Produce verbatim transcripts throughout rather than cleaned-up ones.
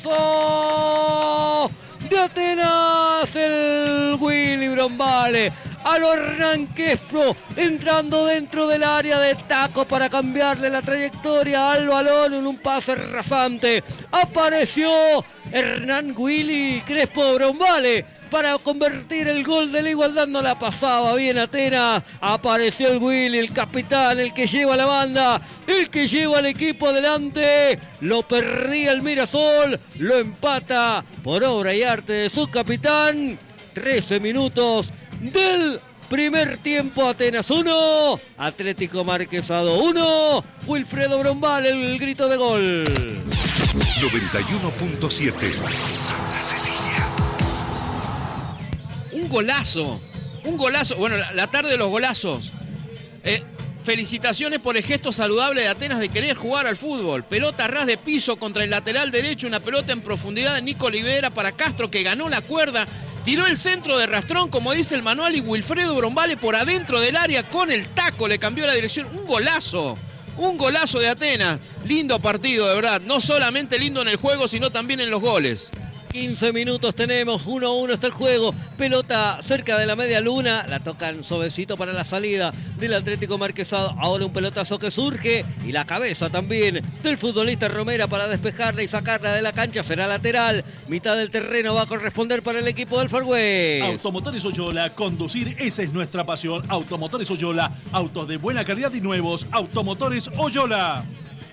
cabezazo de Atenas, el Willy Brombale. A lo Hernán Crespo, entrando dentro del área de taco para cambiarle la trayectoria al balón en un pase rasante. Apareció Hernán Willy Crespo Brombale para convertir el gol de la igualdad. No la pasaba bien Atenas. Apareció el Willy, el capitán, el que lleva la banda, el que lleva al equipo adelante. Lo perdía el Mirasol, lo empata por obra y arte de su capitán. trece minutos del primer tiempo. Atenas uno, Atlético Marquesado uno. Wilfredo Brombale, el grito de gol. noventa y uno punto siete Santa Cecilia. Un golazo, un golazo. Bueno, la, la tarde de los golazos. Eh, felicitaciones por el gesto saludable de Atenas de querer jugar al fútbol. Pelota a ras de piso contra el lateral derecho, una pelota en profundidad de Nico Olivera para Castro, que ganó la cuerda. Tiró el centro de rastrón, como dice el manual, y Wilfredo Brombale por adentro del área con el taco le cambió la dirección. Un golazo, un golazo de Atenas. Lindo partido, de verdad. No solamente lindo en el juego, sino también en los goles. quince minutos tenemos, uno a uno está el juego. Pelota cerca de la media luna, la tocan suavecito para la salida del Atlético Marquesado. Ahora un pelotazo que surge y la cabeza también del futbolista Romera para despejarla y sacarla de la cancha. Será lateral, mitad del terreno va a corresponder para el equipo del Far West. Automotores Oyola, conducir, esa es nuestra pasión. Automotores Oyola, autos de buena calidad y nuevos. Automotores Oyola.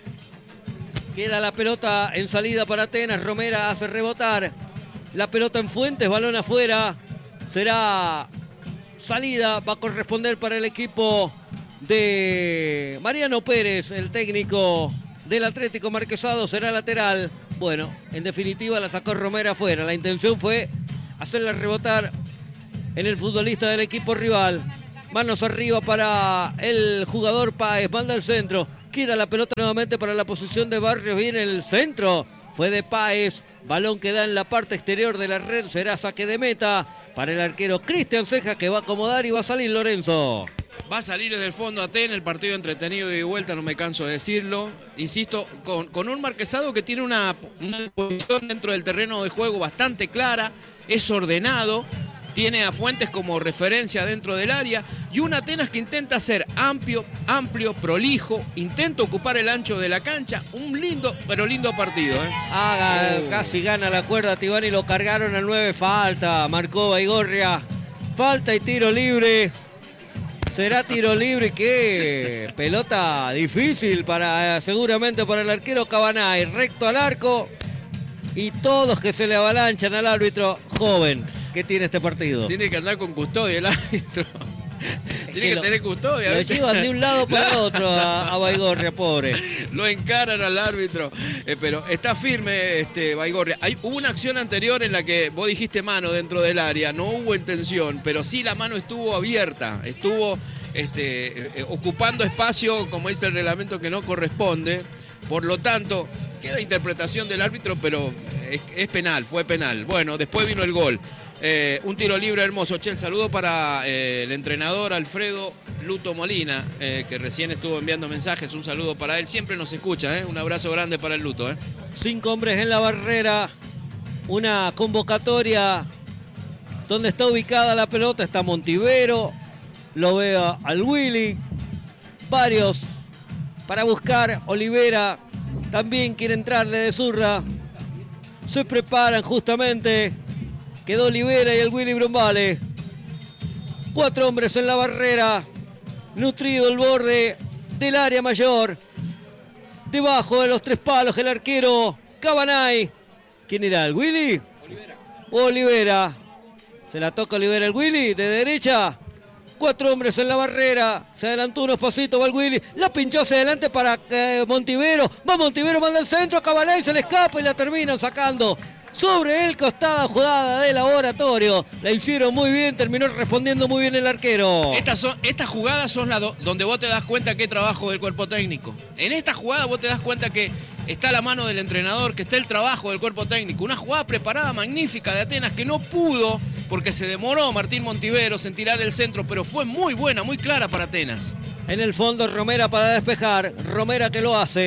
Queda la pelota en salida para Atenas. Romera hace rebotar la pelota en Fuentes, balón afuera. Será salida, va a corresponder para el equipo de Mariano Pérez, el técnico del Atlético Marquesado. Será lateral. Bueno, en definitiva la sacó Romera afuera. La intención fue hacerla rebotar en el futbolista del equipo rival. Manos arriba para el jugador Páez, manda al centro. Queda la pelota nuevamente para la posición de Barrios. Viene el centro. Fue de Páez. Balón que da en la parte exterior de la red. Será saque de meta para el arquero Cristian Ceja, que va a acomodar y va a salir Lorenzo. Va a salir desde el fondo Atenas, el partido entretenido y de vuelta, no me canso de decirlo. Insisto, con, con un Marquesado que tiene una, una posición dentro del terreno de juego bastante clara. Es ordenado. Tiene a Fuentes como referencia dentro del área y un Atenas que intenta ser amplio, amplio, prolijo, intenta ocupar el ancho de la cancha. Un lindo, pero lindo partido. ¿eh? Haga, oh. Casi gana la cuerda Tibani, lo cargaron al nueve, falta, marcó Baigorria. Falta y tiro libre. Será tiro libre, qué pelota difícil para seguramente para el arquero Cabanay. Recto al arco y todos que se le avalanchan al árbitro joven. ¿Qué tiene este partido? Tiene que andar con custodia el árbitro. Tiene que, que lo, tener custodia. Lo llevan de un lado para otro a, a Baigorria, pobre. Lo encaran al árbitro. Eh, pero está firme este Baigorria. Hay, hubo una acción anterior en la que vos dijiste mano dentro del área. No hubo intención, pero sí la mano estuvo abierta. Estuvo este, eh, ocupando espacio, como dice el reglamento, que no corresponde. Por lo tanto, queda interpretación del árbitro, pero es, es penal, fue penal. Bueno, después vino el gol. Eh, un tiro libre hermoso. Che, el saludo para eh, el entrenador Alfredo Luto Molina, eh, que recién estuvo enviando mensajes. Un saludo para él, siempre nos escucha. Eh. Un abrazo grande para el Luto. Eh. Cinco hombres en la barrera. Una convocatoria donde está ubicada la pelota. Está Montivero. Lo veo al Willy. Varios para buscar. Olivera también quiere entrarle de zurra. Se preparan justamente. Quedó Olivera y el Willy Brombale. Cuatro hombres en la barrera. Nutrido el borde del área mayor. Debajo de los tres palos el arquero Cabanay. ¿Quién era? ¿El Willy? Olivera. Olivera. Se la toca Olivera el Willy de derecha. Cuatro hombres en la barrera. Se adelantó unos pasitos, va el Willy. La pinchó hacia adelante para eh, Montivero. Va Montivero, manda el centro. Cabanay se le escapa y la terminan sacando. Sobre el costado, jugada de laboratorio. La hicieron muy bien, terminó respondiendo muy bien el arquero. Estas, son, estas jugadas son las do, donde vos te das cuenta que hay trabajo del cuerpo técnico. En esta jugada vos te das cuenta que está la mano del entrenador, que está el trabajo del cuerpo técnico. Una jugada preparada magnífica de Atenas que no pudo, porque se demoró Martín Montiveros en tirar el centro, pero fue muy buena, muy clara para Atenas. En el fondo Romera para despejar. Romera que lo hace.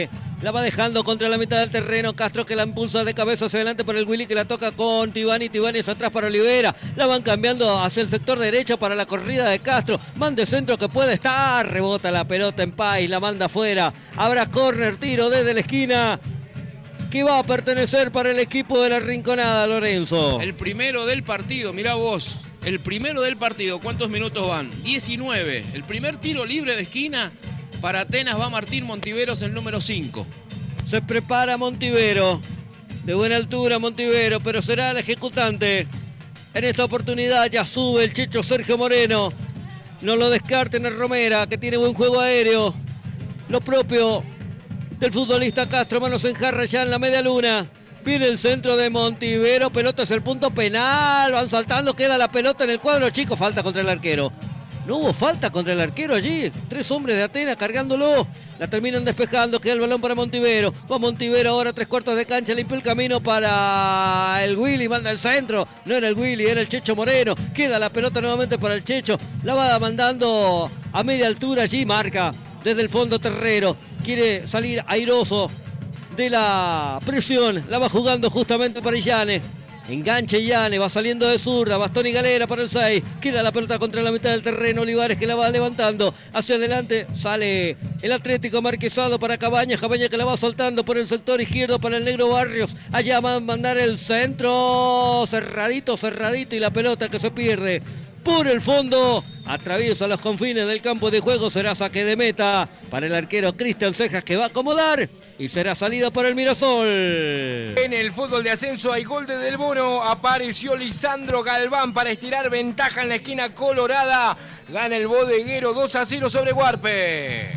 La va dejando contra la mitad del terreno. Castro que la impulsa de cabeza hacia adelante para el Willy que la toca con Tibani. Tibani es atrás para Olivera. La van cambiando hacia el sector derecho para la corrida de Castro. Mande centro que puede estar. Rebota la pelota en Pais. La manda afuera. Habrá córner, tiro desde la esquina que va a pertenecer para el equipo de la Rinconada, Lorenzo. El primero del partido, mirá vos. El primero del partido. ¿Cuántos minutos van? diecinueve. El primer tiro libre de esquina. Para Atenas va Martín Montiveros, el número cinco. Se prepara Montivero. De buena altura Montivero, pero será el ejecutante. En esta oportunidad ya sube el Checho Sergio Moreno. No lo descarten a Romera, que tiene buen juego aéreo. Lo propio del futbolista Castro, manos en jarra ya en la media luna. Viene el centro de Montivero, pelota es el punto penal. Van saltando, queda la pelota en el cuadro chico. Falta contra el arquero. No hubo falta contra el arquero allí. Tres hombres de Atenas cargándolo. La terminan despejando. Queda el balón para Montivero. Va Montivero ahora tres cuartos de cancha. Limpia el camino para el Willy. Manda el centro. No era el Willy, era el Checho Moreno. Queda la pelota nuevamente para el Checho. La va mandando a media altura allí. Marca desde el fondo terreno. Quiere salir airoso de la presión. La va jugando justamente para Illane. Enganche Illane, va saliendo de zurda, Bastón y Galera para el seis. Queda la pelota contra la mitad del terreno. Olivares que la va levantando. Hacia adelante sale el Atlético Marquesado para Cabañas. Cabañas que la va soltando por el sector izquierdo para el Negro Barrios. Allá va a mandar el centro. Cerradito, cerradito y la pelota que se pierde por el fondo. Atraviesa los confines del campo de juego. Será saque de meta para el arquero Cristian Cejas que va a acomodar. Y será salida para el Mirasol. En el fútbol de ascenso hay gol de Del Bono. Apareció Lisandro Galván para estirar ventaja en la esquina colorada. Gana el bodeguero dos a cero sobre Huarpe.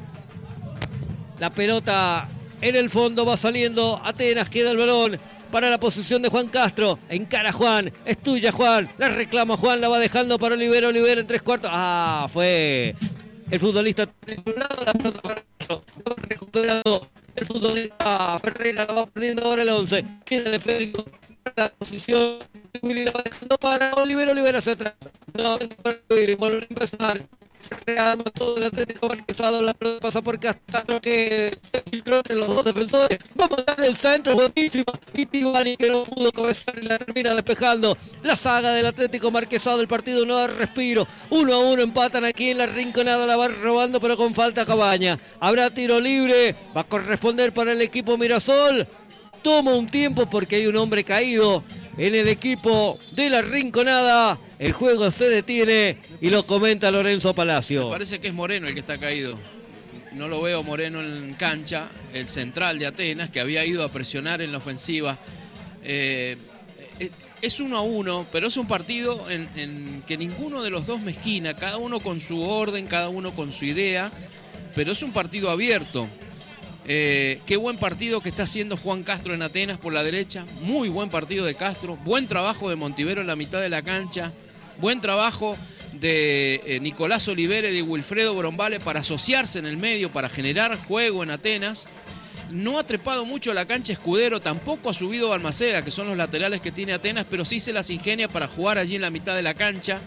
La pelota en el fondo va saliendo. Atenas, queda el balón para la posición de Juan Castro. Encara Juan. Es tuya, Juan. La reclama Juan. La va dejando para Olivera. Olivera en tres cuartos. Ah, fue el futbolista. La pelota para recuperando el futbolista Ferreira. La va perdiendo ahora el once. Queda el Federico. La posición. Willy la va dejando para Olivera. Olivera hacia atrás. No, para Willy. Vuelve a empezar. Se rearma todo el Atlético Marquesado. La pelota pasa por Castro que se filtró entre los dos defensores. Vamos a dar el centro, buenísimo. Y Tibani que no pudo cabezar y la termina despejando. La saga del Atlético Marquesado. El partido no da respiro. Uno a uno empatan aquí en la Rinconada. La va robando pero con falta Cabaña. Habrá tiro libre. Va a corresponder para el equipo Mirasol. Toma un tiempo porque hay un hombre caído en el equipo de la Rinconada. El juego se detiene y lo comenta Lorenzo Palacio. Me parece que es Moreno el que está caído. No lo veo Moreno en cancha, el central de Atenas, que había ido a presionar en la ofensiva. Eh, es uno a uno, pero es un partido en, en que ninguno de los dos mezquina, cada uno con su orden, cada uno con su idea, pero es un partido abierto. Eh, qué buen partido que está haciendo Juan Castro en Atenas por la derecha. Muy buen partido de Castro. Buen trabajo de Montivero en la mitad de la cancha. Buen trabajo de eh, Nicolás Olivera y de Wilfredo Brombale para asociarse en el medio, para generar juego en Atenas. No ha trepado mucho la cancha Escudero, tampoco ha subido Balmaceda, que son los laterales que tiene Atenas, pero sí se las ingenia para jugar allí en la mitad de la cancha.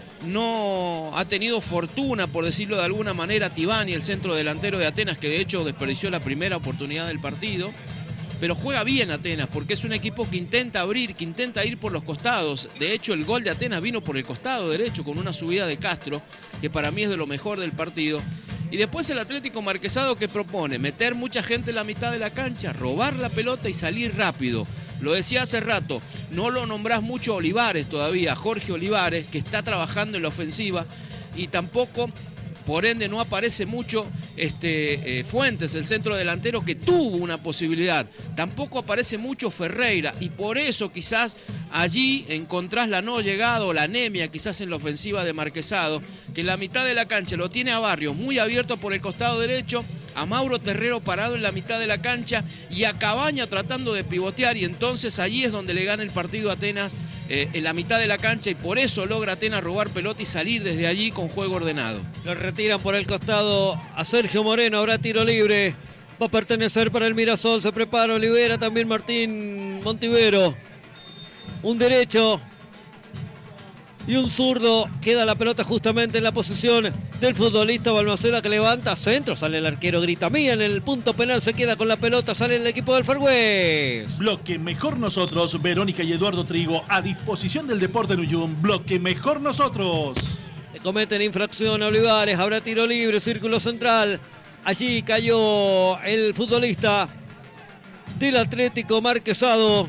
No ha tenido fortuna, por decirlo de alguna manera, Tibani, el centro delantero de Atenas, que de hecho desperdició la primera oportunidad del partido. Pero juega bien Atenas, porque es un equipo que intenta abrir, que intenta ir por los costados. De hecho, el gol de Atenas vino por el costado derecho, con una subida de Castro, que para mí es de lo mejor del partido. Y después el Atlético Marquesado, que propone meter mucha gente en la mitad de la cancha, robar la pelota y salir rápido. Lo decía hace rato, no lo nombrás mucho a Olivares todavía, Jorge Olivares, que está trabajando en la ofensiva, y tampoco, por ende, no aparece mucho este, eh, Fuentes, el centro delantero, que tuvo una posibilidad. Tampoco aparece mucho Ferreira, y por eso quizás allí encontrás la no llegada o la anemia quizás en la ofensiva de Marquesado, que en la mitad de la cancha lo tiene a Barrios muy abierto por el costado derecho, a Mauro Terrero parado en la mitad de la cancha y a Cabaña tratando de pivotear, y entonces allí es donde le gana el partido a Atenas eh, en la mitad de la cancha, y por eso logra Atenas robar pelota y salir desde allí con juego ordenado. Lo retiran por el costado a Sergio Moreno, habrá tiro libre, va a pertenecer para el Mirasol, se prepara Olivera, también Martín Montivero, un derecho y un zurdo. Queda la pelota justamente en la posición del futbolista Balmaceda, que levanta centro, sale el arquero, grita mía, en el punto penal se queda con la pelota, sale el equipo del Far West. Bloque Mejor Nosotros, Verónica y Eduardo Trigo, a disposición del Deporte Nuyum. Bloque Mejor Nosotros. Le cometen infracción a Olivares, habrá tiro libre, círculo central. Allí cayó el futbolista del Atlético Marquesado.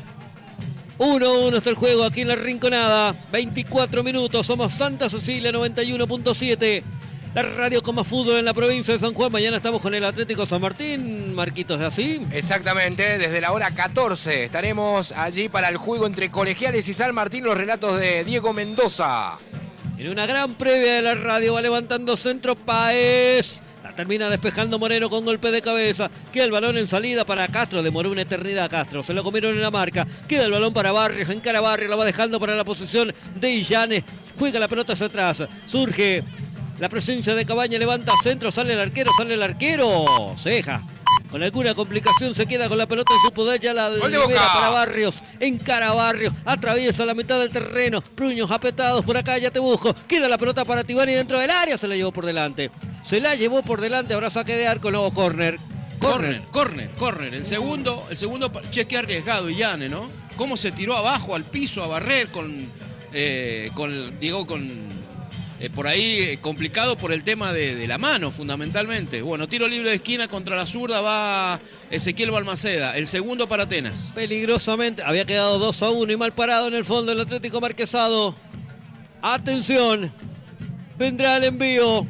uno a uno está el juego aquí en la Rinconada. veinticuatro minutos, somos Santa Cecilia noventa y uno punto siete. La radio con más fútbol en la provincia de San Juan. Mañana estamos con el Atlético San Martín. Marquitos, ¿es así? Exactamente, desde la hora catorce estaremos allí para el juego entre Colegiales y San Martín. Los relatos de Diego Mendoza. En una gran previa de la radio va levantando centro Páez. La termina despejando Moreno con golpe de cabeza. Queda el balón en salida para Castro. Demoró una eternidad Castro. Se lo comieron en la marca. Queda el balón para Barrios. Encara Barrios. La va dejando para la posición de Illanes. Juega la pelota hacia atrás. Surge la presencia de Cabaña. Levanta centro. Sale el arquero. Sale el arquero. Ceja. Con alguna complicación se queda con la pelota en su poder. Ya la libera para Barrios. Encara Barrios. Atraviesa la mitad del terreno. Puños apretados por acá. Ya te busco. Queda la pelota para Tibani dentro del área. Se la llevó por delante. Se la llevó por delante. Ahora saque de arco. Luego córner. Córner, córner, córner. El segundo, el segundo, che, qué arriesgado Illane, ¿no? Cómo se tiró abajo al piso a barrer con, eh, con Diego, con eh, por ahí eh, complicado por el tema de, de la mano, fundamentalmente. Bueno, tiro libre de esquina contra la zurda va Ezequiel Balmaceda. El segundo para Atenas. Peligrosamente. Había quedado dos a uno y mal parado en el fondo el Atlético Marquesado. Atención. Vendrá el envío.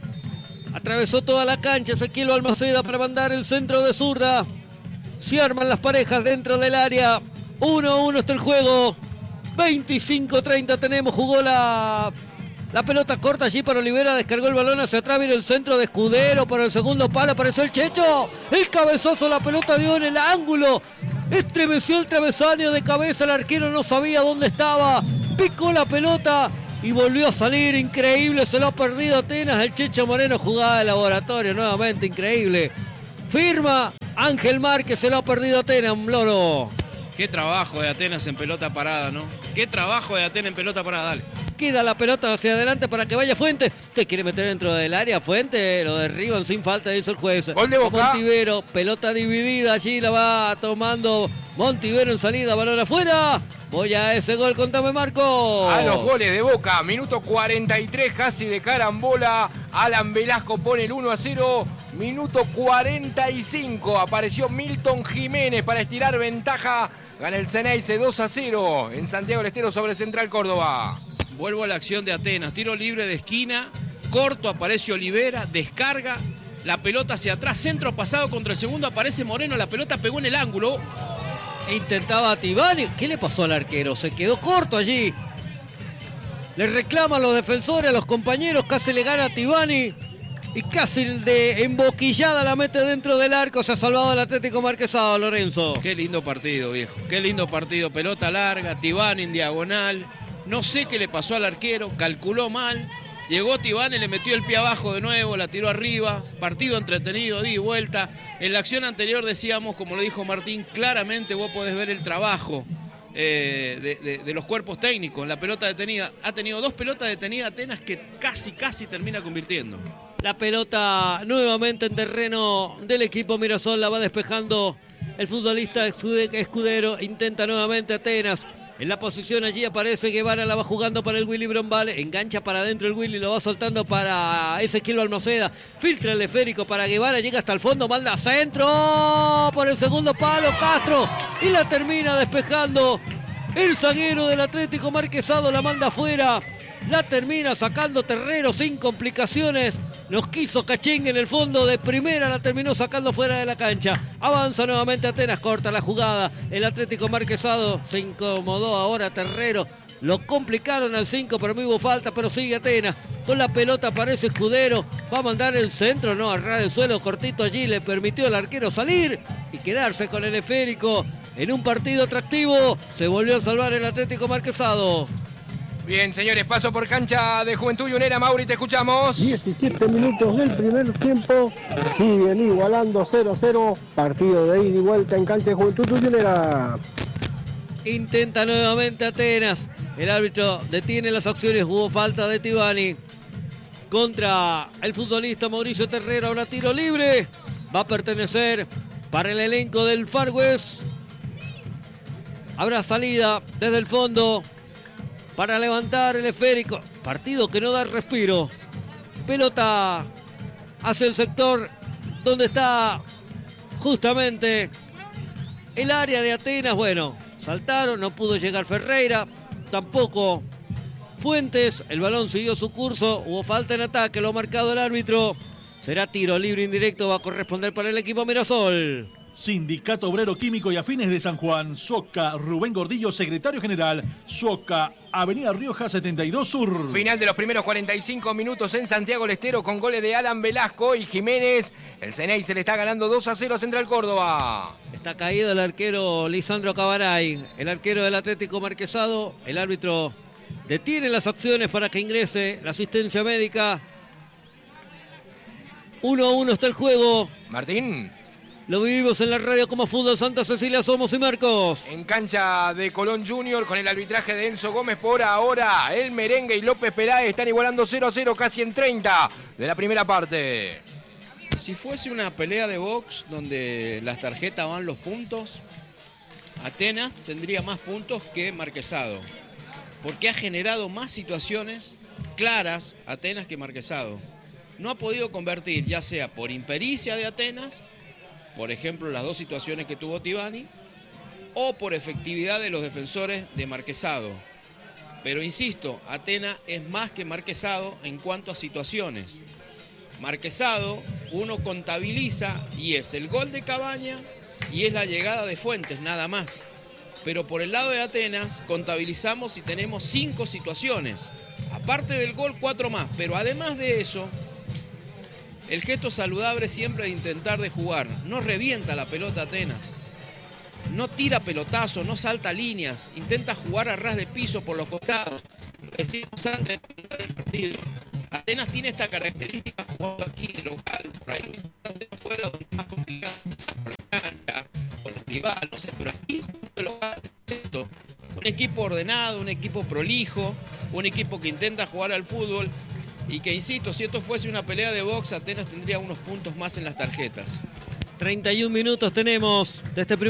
Atravesó toda la cancha Ezequiel Balmaceda para mandar el centro de zurda. Se arman las parejas dentro del área. uno a uno está el juego. veinticinco treinta tenemos. Jugó la, la pelota corta allí para Olivera. Descargó el balón hacia atrás. Viene el centro de Escudero para el segundo palo. Apareció el Checho. El cabezazo. La pelota dio en el ángulo. Estremeció el travesaño de cabeza. El arquero no sabía dónde estaba. Picó la pelota y volvió a salir, increíble, se lo ha perdido Atenas, el Checho Moreno, jugada de laboratorio, nuevamente increíble. Firma Ángel Márquez, se lo ha perdido Atenas, Loro. Qué trabajo de Atenas en pelota parada, ¿no? Qué trabajo de Atenas en pelota parada, dale. Queda la pelota hacia adelante para que vaya Fuente. Usted quiere meter dentro del área, Fuente, lo derriban sin falta, dice el juez. Gol de Boca. Montivero, pelota dividida, allí la va tomando Montivero en salida, balón afuera. Voy a ese gol, contame Marco. A los goles de Boca, minuto cuarenta y tres, casi de carambola. Alan Velasco pone el uno a cero. Minuto cuarenta y cinco, apareció Milton Jiménez para estirar ventaja. Gana el Ceneice dos a cero en Santiago del Estero sobre Central Córdoba. Vuelvo a la acción de Atenas. Tiro libre de esquina. Corto, aparece Olivera. Descarga. La pelota hacia atrás. Centro pasado contra el segundo. Aparece Moreno. La pelota pegó en el ángulo. Intentaba Tibani. ¿Qué le pasó al arquero? Se quedó corto allí. Le reclaman los defensores, a los compañeros. Casi le gana a Tibani. Y casi de emboquillada la mete dentro del arco. Se ha salvado el Atlético Marquesado, Lorenzo. Qué lindo partido, viejo. Qué lindo partido. Pelota larga. Tibani en diagonal. No sé qué le pasó al arquero, calculó mal, llegó Tibani, le metió el pie abajo de nuevo, la tiró arriba, partido entretenido, di vuelta. En la acción anterior decíamos, como lo dijo Martín, claramente vos podés ver el trabajo eh, de, de, de los cuerpos técnicos. La pelota detenida, ha tenido dos pelotas detenidas Atenas que casi, casi termina convirtiendo. La pelota nuevamente en terreno del equipo Mirasol, la va despejando el futbolista Escudero, intenta nuevamente Atenas. En la posición allí aparece Guevara, la va jugando para el Willy Brombale, engancha para adentro el Willy, lo va soltando para Ezequiel Balmaceda, filtra el esférico para Guevara, llega hasta el fondo, manda centro por el segundo palo, Castro, y la termina despejando el zaguero del Atlético Marquesado, la manda afuera, la termina sacando Terrero sin complicaciones. Nos quiso Cachín en el fondo de primera, la terminó sacando fuera de la cancha. Avanza nuevamente Atenas, corta la jugada. El Atlético Marquesado se incomodó ahora Terrero. Lo complicaron al cinco, pero no hubo falta, pero sigue Atenas. Con la pelota aparece Escudero. Va a mandar el centro, no, a ras del suelo, cortito allí. Le permitió al arquero salir y quedarse con el esférico. En un partido atractivo, se volvió a salvar el Atlético Marquesado. Bien, señores, paso por cancha de Juventud Unera. Mauri, te escuchamos. diecisiete minutos del primer tiempo. Siguen igualando cero a cero. Partido de ida y vuelta en cancha de Juventud Unera. Intenta nuevamente Atenas. El árbitro detiene las acciones. Hubo falta de Tibani. contra el futbolista Mauricio Terrero. Ahora tiro libre. Va a pertenecer para el elenco del Far West. Habrá salida desde el fondo para levantar el esférico. Partido que no da respiro. Pelota hacia el sector donde está justamente el área de Atenas. Bueno, saltaron, no pudo llegar Ferreira, tampoco Fuentes. El balón siguió su curso, hubo falta en ataque, lo ha marcado el árbitro. Será tiro libre indirecto, va a corresponder para el equipo Mirasol. Sindicato Obrero Químico y Afines de San Juan, Soca, Rubén Gordillo, secretario general, Soca, Avenida Rioja setenta y dos Sur. Final de los primeros cuarenta y cinco minutos en Santiago del Estero con goles de Alan Velasco y Jiménez. El Ceney se le está ganando dos a cero a Central Córdoba. Está caído el arquero Lisandro Cabaray, el arquero del Atlético Marquesado. El árbitro detiene las acciones para que ingrese la asistencia médica. uno a uno está el juego. Martín. Lo vivimos en la radio como Fútbol Santa Cecilia, Somos y Marcos. En cancha de Colón Junior con el arbitraje de Enzo Gómez por ahora. El Merengue y López Peláez están igualando cero a cero casi en treinta de la primera parte. Si fuese una pelea de box donde las tarjetas van los puntos, Atenas tendría más puntos que Marquesado. Porque ha generado más situaciones claras Atenas que Marquesado. No ha podido convertir, ya sea por impericia de Atenas, por ejemplo, las dos situaciones que tuvo Tibani, o por efectividad de los defensores de Marquesado. Pero insisto, Atenas es más que Marquesado en cuanto a situaciones. Marquesado, uno contabiliza y es el gol de Cabaña y es la llegada de Fuentes, nada más. Pero por el lado de Atenas, contabilizamos y tenemos cinco situaciones. Aparte del gol, cuatro más. Pero además de eso, el gesto saludable siempre de intentar de jugar. No revienta la pelota Atenas. No tira pelotazo, no salta líneas. Intenta jugar a ras de piso por los costados. Lo decimos antes de comenzar el partido. Atenas tiene esta característica jugando aquí de local. Por ahí no está afuera donde es más complicado. Por la cancha, por el rival, no sé. Pero aquí jugando de local, ¿cierto? Un equipo ordenado, un equipo prolijo, un equipo que intenta jugar al fútbol. Y que, insisto, si esto fuese una pelea de box, Atenas tendría unos puntos más en las tarjetas. treinta y un minutos tenemos de este primer